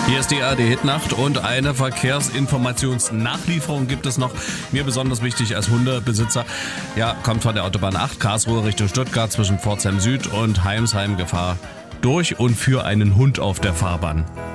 Hier ist die ARD-Hitnacht und eine Verkehrsinformationsnachlieferung gibt es noch. Mir besonders wichtig als Hundebesitzer. Ja, kommt von der Autobahn 8 Karlsruhe Richtung Stuttgart zwischen Pforzheim Süd und Heimsheim Gefahr durch und für einen Hund auf der Fahrbahn.